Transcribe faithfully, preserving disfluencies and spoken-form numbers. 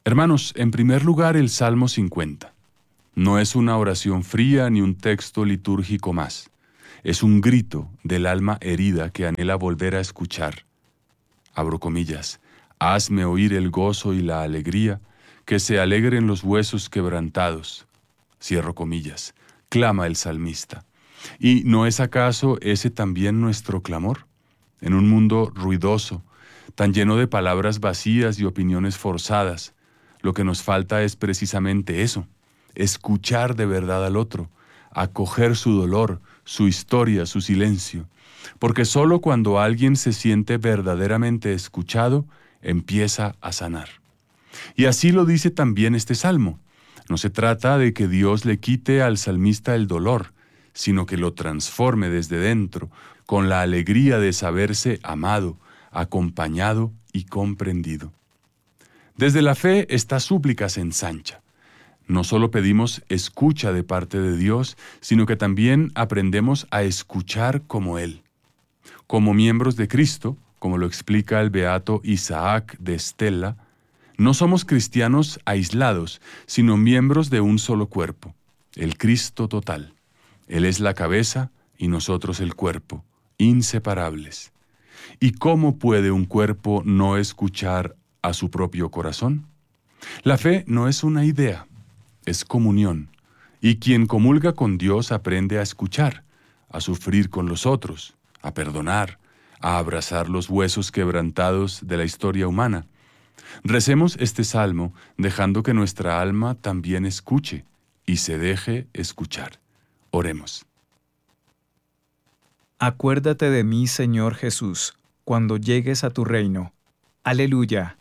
Hermanos, en primer lugar, el Salmo cincuenta. No es una oración fría ni un texto litúrgico más. Es un grito del alma herida que anhela volver a escuchar. Abro comillas. Hazme oír el gozo y la alegría, que se alegren los huesos quebrantados. Cierro comillas. Clama el salmista. ¿Y no es acaso ese también nuestro clamor? En un mundo ruidoso, tan lleno de palabras vacías y opiniones forzadas, lo que nos falta es precisamente eso, escuchar de verdad al otro, acoger su dolor, su historia, su silencio, porque sólo cuando alguien se siente verdaderamente escuchado, empieza a sanar. Y así lo dice también este salmo. No se trata de que Dios le quite al salmista el dolor, sino que lo transforme desde dentro, con la alegría de saberse amado, acompañado y comprendido. Desde la fe esta súplica se ensancha. No solo pedimos escucha de parte de Dios, sino que también aprendemos a escuchar como Él. Como miembros de Cristo, como lo explica el beato Isaac de Estela, no somos cristianos aislados, sino miembros de un solo cuerpo, el Cristo total. Él es la cabeza y nosotros el cuerpo, inseparables. ¿Y cómo puede un cuerpo no escuchar a su propio corazón? La fe no es una idea, es comunión. Y quien comulga con Dios aprende a escuchar, a sufrir con los otros, a perdonar, a abrazar los huesos quebrantados de la historia humana. Recemos este salmo dejando que nuestra alma también escuche y se deje escuchar. Oremos. Acuérdate de mí, Señor Jesús, cuando llegues a tu reino. Aleluya.